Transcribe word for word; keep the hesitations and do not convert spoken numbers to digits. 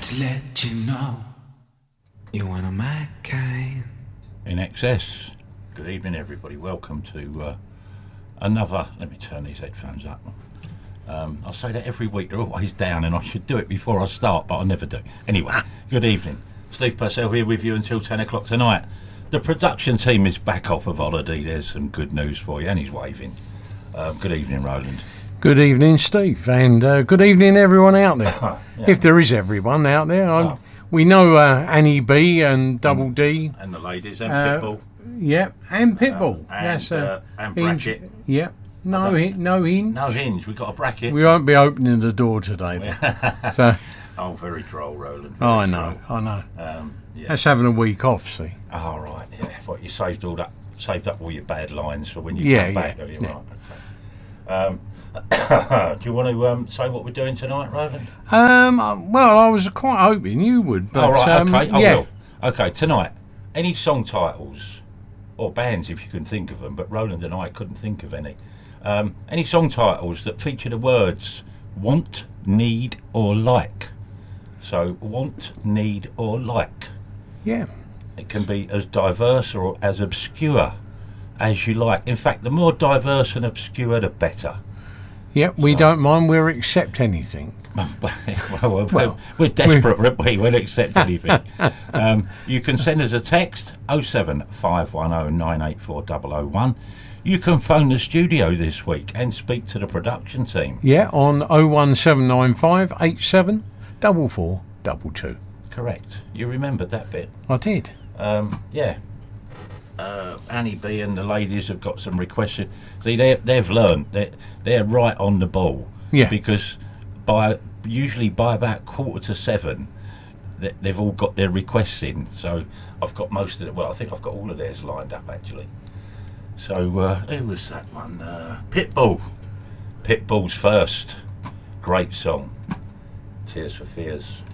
to let you know you're one of my kind. In excess. Good evening, everybody. Welcome to uh, another. Let me turn these headphones up. Um, I say that every week. They're always down, and I should do it before I start, but I never do. Anyway, good evening. Steve Purcell here with you until ten o'clock tonight. The production team is back off of holiday. There's some good news for you, and he's waving. Um, good evening, Roland. Good evening, Steve, and uh, good evening, everyone out there. yeah. If there is everyone out there, I, Oh. we know uh, Annie B and Double D. And the ladies, and Uh, Pitbull. Yep, and Pitbull. Uh, and, That's uh, and Bracket. Yep, no, hi- no hinge. No hinge. We've got a bracket. We won't be opening the door today. so, Oh, very droll, Roland. oh, very I know, droll. I know. Um, yeah. That's having a week off, see. Oh, right, yeah. What, you saved all that, saved up all your bad lines for when you Yeah, come back, yeah, have you? yeah. Right, okay. Um, do you want to um, say what we're doing tonight, Roland? Um, uh, well, I was quite hoping you would, but oh, right, um, okay, I yeah. will. Okay, tonight, any song titles, or bands if you can think of them, but Roland and I couldn't think of any. Um, any song titles that feature the words want, need, or like. So, want, need, or like. Yeah. It can be as diverse or as obscure as you like. In fact, the more diverse and obscure, the better. Yep, we So- don't mind. We'll accept anything. well, well, Well, we're desperate, aren't we? We'll accept anything. um, you can send us a text, oh seven five one oh nine eight four oh oh one. You can phone the studio this week and speak to the production team. Yeah, on oh one seven nine five eight seven four four two two. Correct. You remembered that bit. I did. Um, yeah. Uh, Annie B and the ladies have got some requests. See, they they've learned that they're, they're right on the ball. Yeah. Because by usually by about quarter to seven, they, they've all got their requests in. So I've got most of it. Well, I think I've got all of theirs lined up actually. So uh, who was that one? Uh, Pitbull. Pitbull's first. Great song. Tears for Fears.